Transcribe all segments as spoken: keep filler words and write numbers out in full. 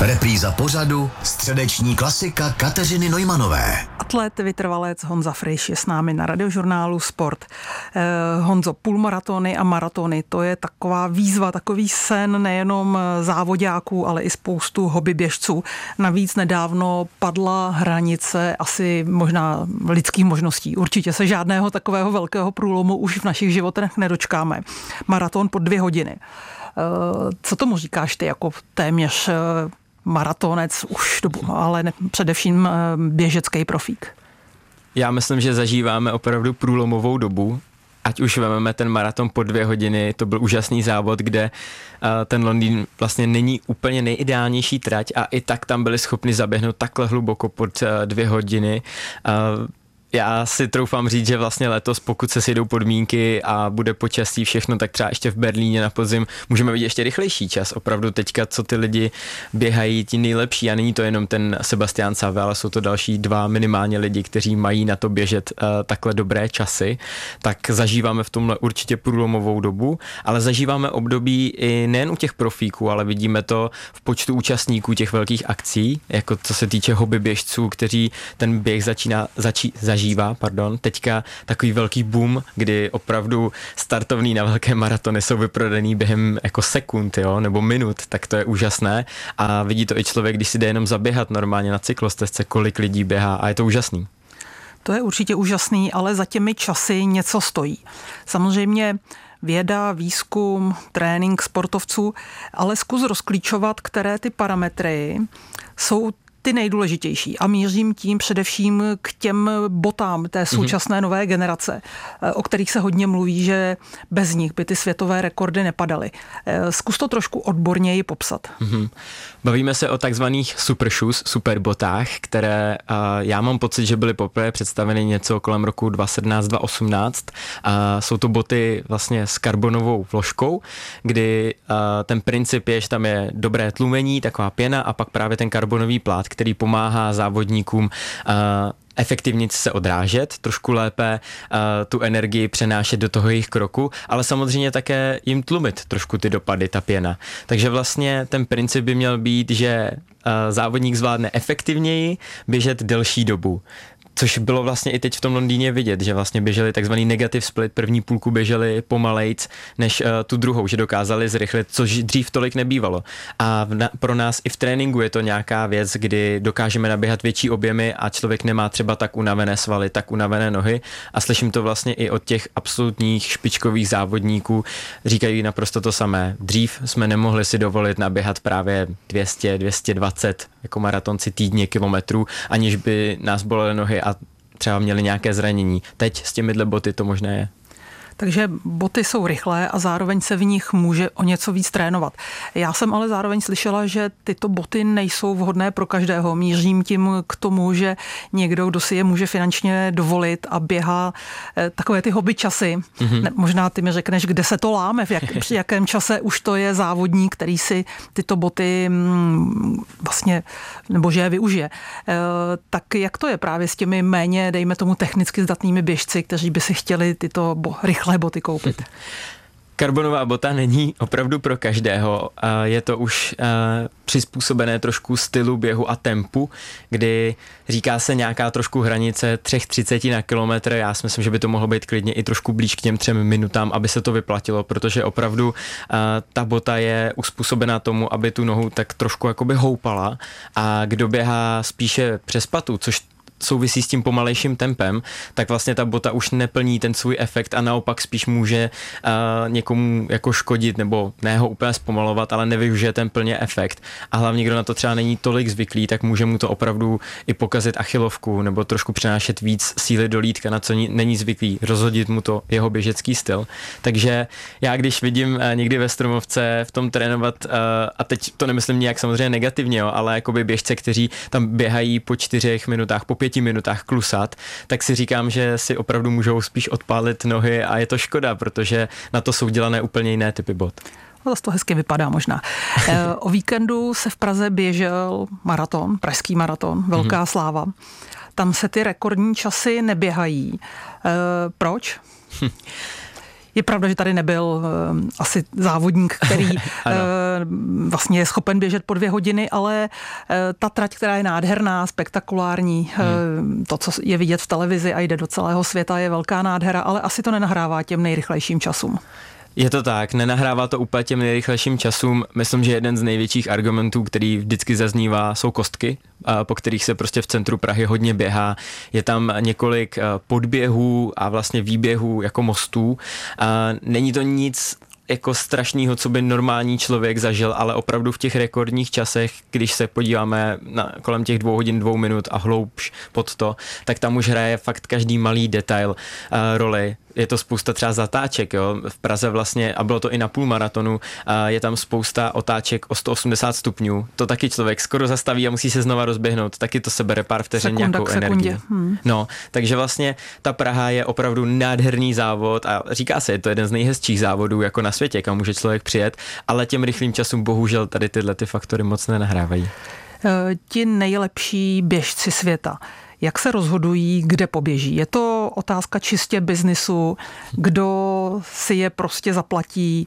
Repríza pořadu, středeční klasika Kateřiny Neumanové. Atlet, vytrvalec Honza Friš je s námi na Radiožurnálu Sport. Eh, Honzo, půlmaratony a maratony, to je taková výzva, takový sen nejenom závoďáků, ale i spoustu hobbyběžců. Navíc nedávno padla hranice asi možná lidských možností. Určitě se žádného takového velkého průlomu už v našich životech nedočkáme. Maraton po dvě hodiny. Eh, co tomu říkáš ty jako téměř maratonec už dobu, ale ne, především běžecký profík? Já myslím, že zažíváme opravdu průlomovou dobu. Ať už vezmeme ten maraton po dvě hodiny, to byl úžasný závod, kde uh, ten Londýn vlastně není úplně nejideálnější trať a i tak tam byli schopni zaběhnout takhle hluboko pod uh, dvě hodiny. Uh, Já si troufám říct, že vlastně letos, pokud se sjedou podmínky a bude počasí všechno, tak třeba ještě v Berlíně na podzim můžeme vidět ještě rychlejší čas. Opravdu teďka, co ty lidi běhají, ti nejlepší. A není to jenom ten Sebastian Savé, ale jsou to další dva minimálně lidi, kteří mají na to běžet uh, takhle dobré časy. Tak zažíváme v tomhle určitě průlomovou dobu, ale zažíváme období i nejen u těch profíků, ale vidíme to v počtu účastníků těch velkých akcí, jako co se týče hobby běžců, kteří ten běh začíná začí, zažívat Žívá, pardon, teďka takový velký boom, kdy opravdu startovní na velké maratony jsou vyprodaný během jako sekund, jo, nebo minut, tak to je úžasné a vidí to i člověk, když si jde jenom zaběhat normálně na cyklostezce, kolik lidí běhá a je to úžasný. To je určitě úžasný, ale za těmi časy něco stojí. Samozřejmě věda, výzkum, trénink sportovců, ale zkus rozklíčovat, které ty parametry jsou ty nejdůležitější a mířím tím především k těm botám té současné nové generace, o kterých se hodně mluví, že bez nich by ty světové rekordy nepadaly. Zkus to trošku odborněji popsat. Mm-hmm. Bavíme se o takzvaných super shoes, super botách, které uh, já mám pocit, že byly poprvé představeny něco kolem roku dva tisíce sedmnáct dva tisíce osmnáct. Uh, jsou to boty vlastně s karbonovou vložkou, kdy uh, ten princip je, že tam je dobré tlumení, taková pěna a pak právě ten karbonový plát, který pomáhá závodníkům uh, efektivně se odrážet, trošku lépe uh, tu energii přenášet do toho jejich kroku, ale samozřejmě také jim tlumit trošku ty dopady, ta pěna. Takže vlastně ten princip by měl být, že uh, závodník zvládne efektivněji běžet delší dobu. Což bylo vlastně i teď v tom Londýně vidět, že vlastně běželi takzvaný negative split, první půlku běželi pomalejc než uh, tu druhou, že dokázali zrychlit, což dřív tolik nebývalo. A v na, pro nás i v tréninku je to nějaká věc, kdy dokážeme naběhat větší objemy a člověk nemá třeba tak unavené svaly, tak unavené nohy a slyším to vlastně i od těch absolutních špičkových závodníků, říkají naprosto to samé. Dřív jsme nemohli si dovolit naběhat právě dvě stě, dvě stě dvacet jako maratonci týdně kilometrů, aniž by nás bolely nohy a třeba měli nějaké zranění. Teď s těmihle boty to možné je. Takže boty jsou rychlé a zároveň se v nich může o něco víc trénovat. Já jsem ale zároveň slyšela, že tyto boty nejsou vhodné pro každého. Mířím tím k tomu, že někdo, kdo si je může finančně dovolit a běhá takové ty hobby časy. Mm-hmm. Ne, možná ty mi řekneš, kde se to láme, v jak, při jakém čase už to je závodník, který si tyto boty mm, vlastně, nebo že je využije. E, tak jak to je právě s těmi méně, dejme tomu technicky zdatnými běžci, kteří by si chtěli tyto bo, rychlé boty koupit? Karbonová bota není opravdu pro každého. Je to už přizpůsobené trošku stylu běhu a tempu, kdy říká se nějaká trošku hranice tři třicet na kilometr. Já si myslím, že by to mohlo být klidně i trošku blíž k těm třem minutám, aby se to vyplatilo, protože opravdu ta bota je uspůsobená tomu, aby tu nohu tak trošku jakoby houpala a kdo běhá spíše přes patu, což souvisí s tím pomalejším tempem, tak vlastně ta bota už neplní ten svůj efekt a naopak spíš může uh, někomu jako škodit nebo ne ho úplně zpomalovat, ale nevyužije ten plně efekt. A hlavně, kdo na to třeba není tolik zvyklý, tak může mu to opravdu i pokazit achilovku nebo trošku přenášet víc síly do lítka, na co není zvyklý, rozhodit mu to jeho běžecký styl. Takže já, když vidím uh, někdy ve Stromovce v tom trénovat, uh, a teď to nemyslím nějak samozřejmě negativně, jo, ale jakoby běžce, kteří tam běhají po čtyřech minutách, po pěti minutách klusat, tak si říkám, že si opravdu můžou spíš odpálit nohy a je to škoda, protože na to jsou dělané úplně jiné typy bot. No, zase to hezky vypadá možná. O víkendu se v Praze běžel maraton, pražský maraton, velká mm-hmm. sláva. Tam se ty rekordní časy neběhají. E, proč? Je pravda, že tady nebyl uh, asi závodník, který uh, vlastně je schopen běžet po dvě hodiny, ale uh, ta trať, která je nádherná, spektakulární, hmm. uh, to, co je vidět v televizi a jde do celého světa, je velká nádhera, ale asi to nenahrává těm nejrychlejším časům. Je to tak, nenahrává to úplně těm nejrychlejším časům. Myslím, že jeden z největších argumentů, který vždycky zaznívá, jsou kostky, po kterých se prostě v centru Prahy hodně běhá. Je tam několik podběhů a vlastně výběhů jako mostů. Není to nic jako strašného, co by normální člověk zažil, ale opravdu v těch rekordních časech, když se podíváme na kolem těch dvou hodin, dvou minut a hloubš pod to, tak tam už hraje fakt každý malý detail uh, roli. Je to spousta třeba zatáček, jo. V Praze vlastně, a bylo to i na půlmaratonu, je tam spousta otáček o sto osmdesát stupňů. To taky člověk skoro zastaví a musí se znova rozběhnout. Taky to se bere pár vteřin nějakou energii. Hmm. No, takže vlastně ta Praha je opravdu nádherný závod a říká se, je to jeden z nejhezčích závodů jako na světě, kam může člověk přijet, ale těm rychlým časům bohužel tady tyhle ty faktory moc nenahrávají. Ti nejlepší běžci světa, jak se rozhodují, kde poběží? Je to otázka čistě biznisu, kdo si je prostě zaplatí,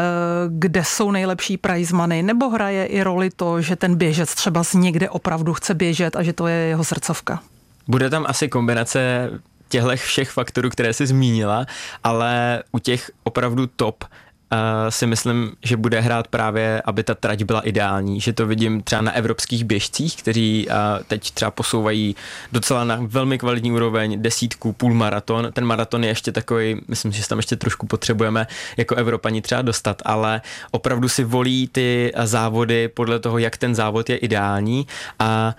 kde jsou nejlepší prize money, nebo hraje i roli to, že ten běžec třeba z někde opravdu chce běžet a že to je jeho srdcovka? Bude tam asi kombinace těchto všech faktorů, které jsi zmínila, ale u těch opravdu top Uh, si myslím, že bude hrát právě, aby ta trať byla ideální, že to vidím třeba na evropských běžcích, kteří uh, teď třeba posouvají docela na velmi kvalitní úroveň desítku, půlmaraton. Ten maraton je ještě takový, myslím, že tam ještě trošku potřebujeme jako Evropani třeba dostat, ale opravdu si volí ty závody podle toho, jak ten závod je ideální a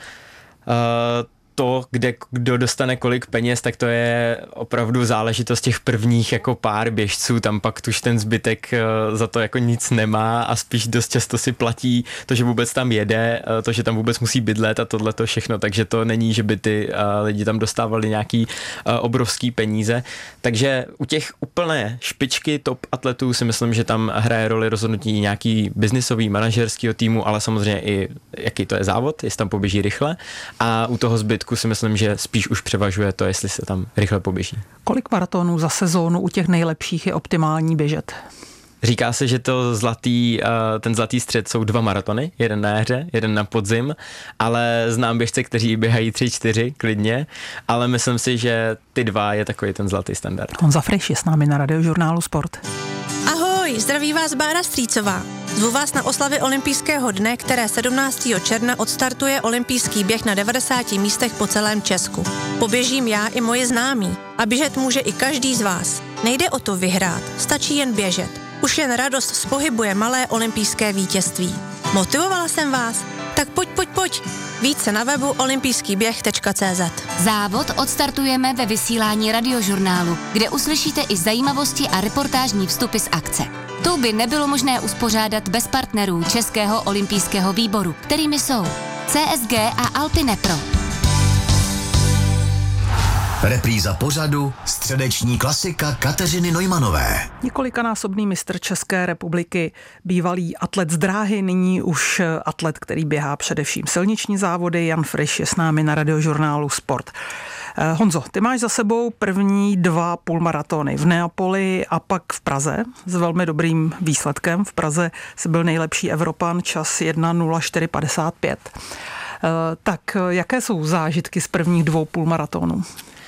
uh, to, kde kdo dostane kolik peněz, tak to je opravdu záležitost těch prvních jako pár běžců, tam pak už ten zbytek za to jako nic nemá a spíš dost často si platí to, že vůbec tam jede, to, že tam vůbec musí bydlet a tohle to všechno, takže to není, že by ty lidi tam dostávali nějaký obrovský peníze, takže u těch úplné špičky top atletů si myslím, že tam hraje roli rozhodnutí nějaký biznisový, manažerského týmu, ale samozřejmě i jaký to je závod, jestli tam poběží rychle a u toho zbytku si myslím, že spíš už převažuje to, jestli se tam rychle poběží. Kolik maratonů za sezónu u těch nejlepších je optimální běžet? Říká se, že to zlatý, ten zlatý střed jsou dva maratony, jeden na jaře, jeden na podzim, ale znám běžce, kteří běhají tři, čtyři klidně, ale myslím si, že ty dva je takový ten zlatý standard. Honza Friš je s námi na Radiožurnálu Sport. Ahoj, zdraví vás Bára Strýcová. Zvu vás na oslavy olympijského dne, které sedmnáctého června odstartuje olympijský běh na devadesáti místech po celém Česku. Poběžím já i moji známí a běžet může i každý z vás. Nejde o to vyhrát, stačí jen běžet. Už jen radost z pohybu je malé olympijské vítězství. Motivovala jsem vás? Tak pojď, pojď, pojď. Více na webu olympijský-běh tečka cé zet. Závod odstartujeme ve vysílání Radiožurnálu, kde uslyšíte i zajímavosti a reportážní vstupy z akce. To by nebylo možné uspořádat bez partnerů Českého olympijského výboru, kterými jsou C S G a Alpinepro. Repríza pořadu středeční klasika Kateřiny Neumanové. Několikanásobný mistr České republiky, bývalý atlet z dráhy, nyní už atlet, který běhá především silniční závody. Jan Friš je s námi na Radiožurnálu Sport. Honzo, ty máš za sebou první dva půlmaratony v Neapoli a pak v Praze s velmi dobrým výsledkem. V Praze jsi byl nejlepší Evropan, čas jedna nula čtyři padesát pět. Tak jaké jsou zážitky z prvních dvou půlmaratonů?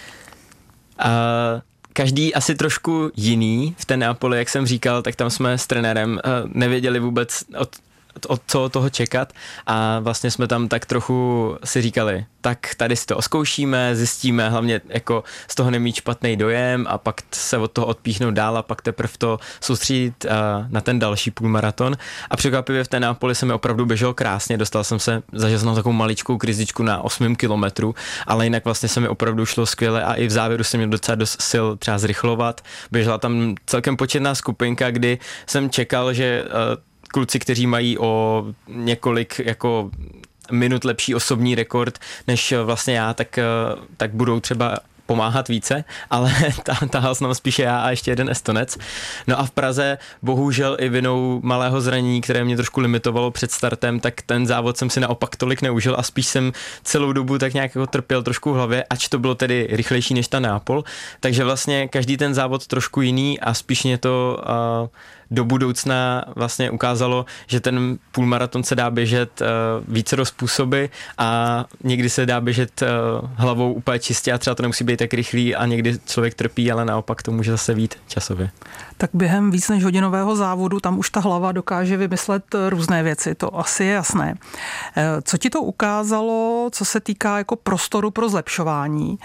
Uh, každý asi trošku jiný. V té Neapoli, jak jsem říkal, tak tam jsme s trenérem uh, nevěděli vůbec od, od co toho čekat a vlastně jsme tam tak trochu si říkali, tak tady si to oskoušíme, zjistíme hlavně jako z toho nemít špatný dojem a pak se od toho odpíchnout dál a pak teprve to soustředit uh, na ten další půlmaraton. A překvapivě v té Neapoli se mi opravdu běželo krásně, dostal jsem se, zažil jsem takovou maličkou krizičku na osmém kilometru, ale jinak vlastně se mi opravdu šlo skvěle a i v závěru jsem měl docela dost sil třeba zrychlovat. Běžela tam celkem početná skupinka, kdy jsem čekal, že uh, kluci, kteří mají o několik jako minut lepší osobní rekord než vlastně já, tak, tak budou třeba pomáhat více, ale tahal jsem spíše já a ještě jeden Estonec. No a v Praze bohužel i vinou malého zranění, které mě trošku limitovalo před startem, tak ten závod jsem si naopak tolik neužil a spíš jsem celou dobu tak nějak jako trpěl trošku v hlavě, ač to bylo tedy rychlejší než ta Neapol. Takže vlastně každý ten závod trošku jiný a spíš mě to uh, do budoucna vlastně ukázalo, že ten půlmaraton se dá běžet uh, více způsoby a někdy se dá běžet uh, hlavou úplně čistě a třeba to nemusí být tak rychlý a někdy člověk trpí, ale naopak to může zase vít časově. Tak během víc než hodinového závodu tam už ta hlava dokáže vymyslet různé věci, to asi je jasné. Co ti to ukázalo, co se týká jako prostoru pro zlepšování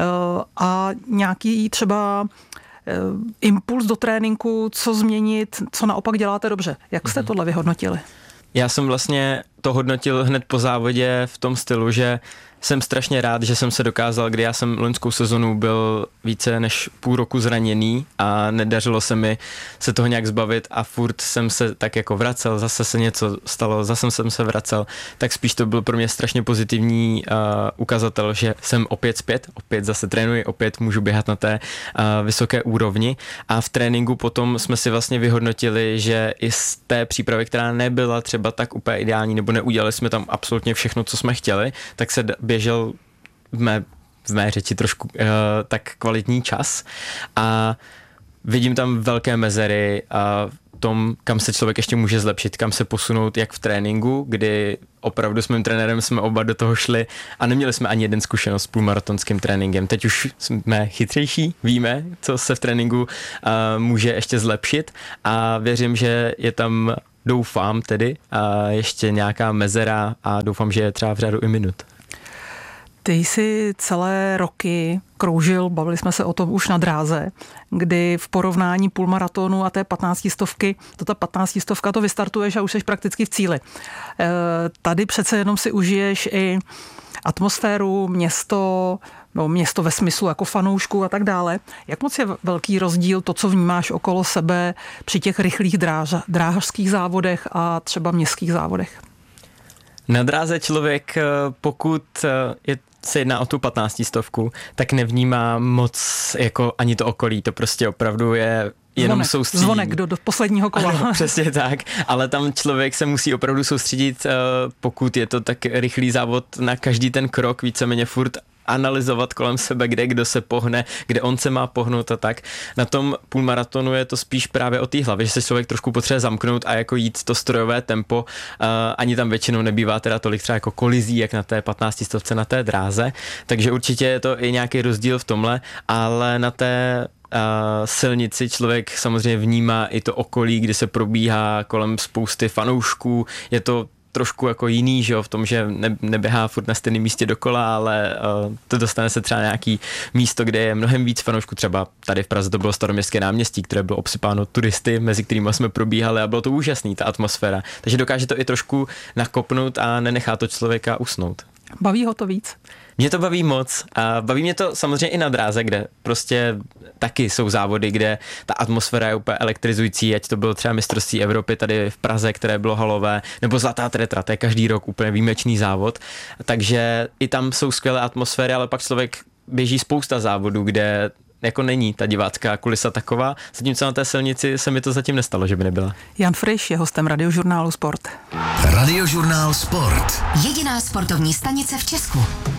a nějaký třeba impuls do tréninku, co změnit, co naopak děláte dobře? Jak jste tohle vyhodnotili? Já jsem vlastně to hodnotil hned po závodě v tom stylu, že jsem strašně rád, že jsem se dokázal, kdy já jsem loňskou sezonu byl více než půl roku zraněný a nedařilo se mi se toho nějak zbavit a furt jsem se tak jako vracel, zase se něco stalo, zase jsem se vracel, tak spíš to byl pro mě strašně pozitivní uh, ukazatel, že jsem opět zpět, opět zase trénuji, opět můžu běhat na té uh, vysoké úrovni a v tréninku potom jsme si vlastně vyhodnotili, že i z té přípravy, která nebyla třeba tak úplně ideální, nebo neudělali jsme tam absolutně všechno, co jsme chtěli, tak se běžel v mé, v mé řeči trošku uh, tak kvalitní čas a vidím tam velké mezery a v tom, kam se člověk ještě může zlepšit, kam se posunout, jak v tréninku, kdy opravdu s mým trenérem jsme oba do toho šli a neměli jsme ani jeden zkušenost s půlmaratonským tréninkem. Teď už jsme chytřejší, víme, co se v tréninku uh, může ještě zlepšit a věřím, že je tam, doufám tedy, uh, ještě nějaká mezera a doufám, že je třeba v řádu i minut. Ty jsi celé roky kroužil, bavili jsme se o tom už na dráze, kdy v porovnání půlmaratonu a té patnáctistovky, to ta patnáctistovka to vystartuješ a už jsi prakticky v cíli. E, tady přece jenom si užiješ i atmosféru, město, no město ve smyslu jako fanoušků a tak dále. Jak moc je velký rozdíl to, co vnímáš okolo sebe při těch rychlých dráž, dráhařských závodech a třeba městských závodech? Na dráze člověk, pokud je, se jedná o tu patnáctistovku, tak nevnímá moc jako ani to okolí, to prostě opravdu je jenom zvonek, soustředění. Zvonek do, do posledního kola. Ano, přesně tak, ale tam člověk se musí opravdu soustředit, pokud je to tak rychlý závod na každý ten krok, víceméně furt analyzovat kolem sebe, kde kdo se pohne, kde on se má pohnout a tak. Na tom půlmaratonu je to spíš právě o té hlavě, že se člověk trošku potřebuje zamknout a jako jít to strojové tempo. Uh, ani tam většinou nebývá teda tolik třeba jako kolizí, jak na té patnáctistovce na té dráze. Takže určitě je to i nějaký rozdíl v tomhle, ale na té Uh, silnici člověk samozřejmě vnímá i to okolí, kdy se probíhá kolem spousty fanoušků. Je to trošku jako jiný, že jo, v tom, že ne, neběhá furt na stejném místě dokola, ale uh, to dostane se třeba na nějaký místo, kde je mnohem víc fanoušků. Třeba tady v Praze to bylo Staroměstské náměstí, které bylo obsypáno turisty, mezi kterými jsme probíhali a bylo to úžasný, ta atmosféra. Takže dokáže to i trošku nakopnout a nenechá to člověka usnout. Baví ho to víc? Mě to baví moc a baví mě to samozřejmě i na dráze, kde prostě taky jsou závody, kde ta atmosféra je úplně elektrizující, ať to bylo třeba mistrovství Evropy tady v Praze, které bylo halové, nebo Zlatá Tetra, to je každý rok úplně výjimečný závod, takže i tam jsou skvělé atmosféry, ale pak člověk běží spousta závodů, kde jako není ta divácká kulisa taková, zatímco na té silnici se mi to zatím nestalo, že by nebyla. Jan Friš je hostem Radiožurnálu Sport. Radiožurnál Sport. Jediná sportovní stanice v Česku.